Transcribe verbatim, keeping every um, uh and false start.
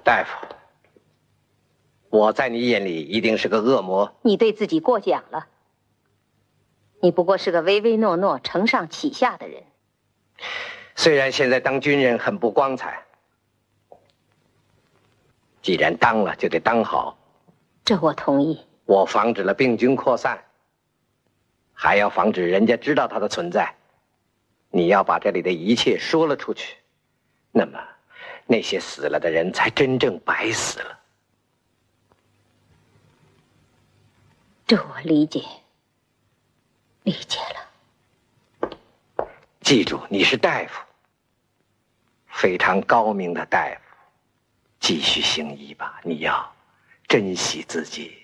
大夫，我在你眼里一定是个恶魔。 你对自己过奖了。你不过是个唯唯诺诺、承上启下的人。 虽然现在当军人很不光彩，既然当了就得当好。 这我同意。 我防止了病菌扩散，还要防止人家知道它的存在。你要把这里的一切说了出去，那么那些死了的人才真正白死了。 这我理解，理解了。 记住，你是大夫，非常高明的大夫。继续行医吧，你要珍惜自己。